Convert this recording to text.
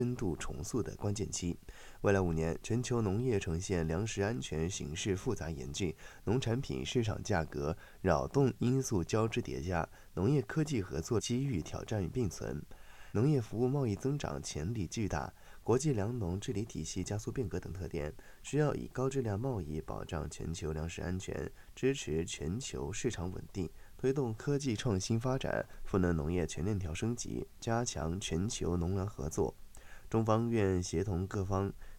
深度重塑的关键期。未来5年，全球农业呈现粮食安全形势复杂严峻，农产品市场价格扰动因素交织叠加，农业科技合作机遇挑战并存。农业服务贸易增长潜力巨大，国际粮农治理体系加速变革等特点，需要以高质量贸易保障全球粮食安全，支持全球市场稳定，推动科技创新发展，赋能农业全链条升级，加强全球农粮合作。中方愿协同各方